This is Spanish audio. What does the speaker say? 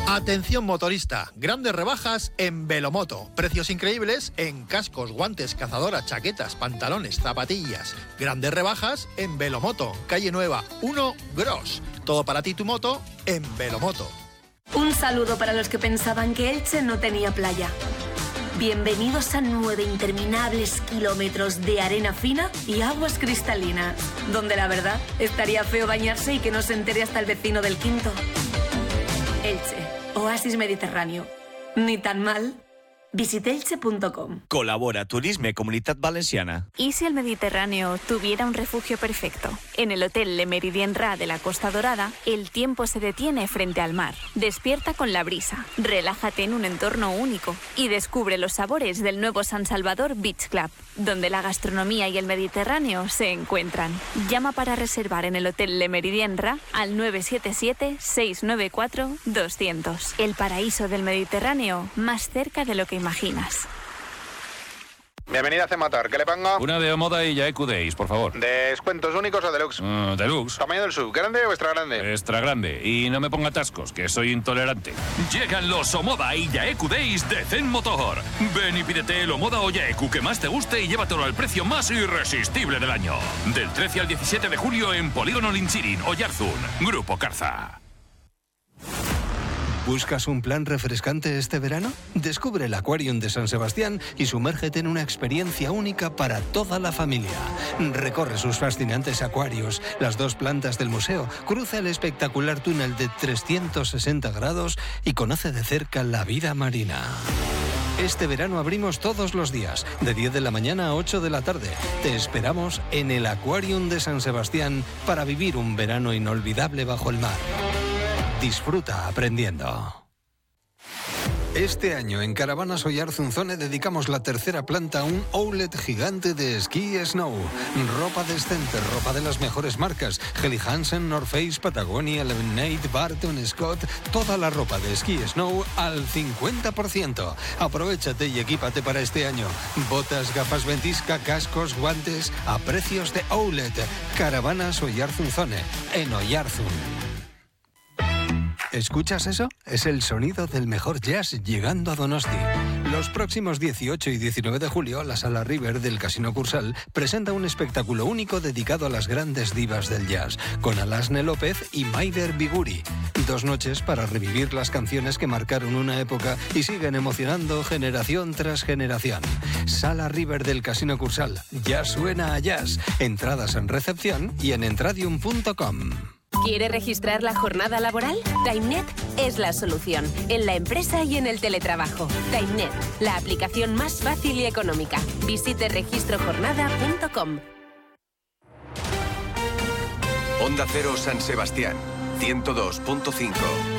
Atención motorista, grandes rebajas en Velomoto. Precios increíbles en cascos, guantes, cazadoras, chaquetas, pantalones, zapatillas. Grandes rebajas en Velomoto, calle Nueva, 1 Gros. Todo para ti y tu moto en Velomoto. Un saludo para los que pensaban que Elche no tenía playa. Bienvenidos a 9 interminables kilómetros de arena fina y aguas cristalinas, donde la verdad estaría feo bañarse y que no se entere hasta el vecino del quinto. Elche, oasis mediterráneo. Ni tan mal. Visitelche.com. Colabora Turisme Comunitat Valenciana. ¿Y si el Mediterráneo tuviera un refugio perfecto? En el Hotel Le Méridien Ra de la Costa Dorada, el tiempo se detiene frente al mar. Despierta con la brisa, relájate en un entorno único y descubre los sabores del nuevo San Salvador Beach Club, donde la gastronomía y el Mediterráneo se encuentran. Llama para reservar en el Hotel Le Méridien Ra al 977-694-200. El paraíso del Mediterráneo, más cerca de lo que imaginas. Bienvenida a Cematar, ¿qué le pongo? Una de Omoda y Yaeku Days, por favor. ¿Descuentos únicos o deluxe? Deluxe. ¿Tamaño del sub, grande o extra grande? Extra grande. Y no me ponga atascos, que soy intolerante. Llegan los Omoda y Yaeku Days de Zen Motor. Ven y pídete el Omoda o Yaeku que más te guste y llévatelo al precio más irresistible del año. Del 13 al 17 de julio en Polígono Linchirin, Oyarzún. Grupo Carza. ¿Buscas un plan refrescante este verano? Descubre el Aquarium de San Sebastián y sumérgete en una experiencia única para toda la familia. Recorre sus fascinantes acuarios, las 2 plantas del museo, cruza el espectacular túnel de 360 grados y conoce de cerca la vida marina. Este verano abrimos todos los días, de 10 de la mañana a 8 de la tarde. Te esperamos en el Aquarium de San Sebastián para vivir un verano inolvidable bajo el mar. Disfruta aprendiendo. Este año en Caravanas Oyarzunzone dedicamos la 3ª planta a un outlet gigante de esquí y snow. Ropa decente, ropa de las mejores marcas. Helly Hansen, North Face, Patagonia, Lemonade, Barton, Scott. Toda la ropa de esquí y snow al 50%. Aprovechate y equípate para este año. Botas, gafas ventisca, cascos, guantes a precios de outlet. Caravanas Oyarzunzone en Oyarzun. ¿Escuchas eso? Es el sonido del mejor jazz llegando a Donosti. Los próximos 18 y 19 de julio, la Sala River del Casino Cursal presenta un espectáculo único dedicado a las grandes divas del jazz, con Alasne López y Maider Biguri. 2 noches para revivir las canciones que marcaron una época y siguen emocionando generación tras generación. Sala River del Casino Cursal. Ya suena a jazz. Entradas en recepción y en entradium.com. ¿Quiere registrar la jornada laboral? TimeNet es la solución, en la empresa y en el teletrabajo. TimeNet, la aplicación más fácil y económica. Visite registrojornada.com. Onda Cero San Sebastián, 102.5.